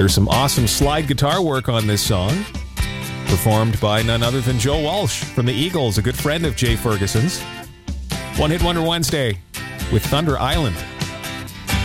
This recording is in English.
There's some awesome slide guitar work on this song, performed by none other than Joe Walsh from the Eagles, a good friend of Jay Ferguson's. One Hit Wonder Wednesday with Thunder Island.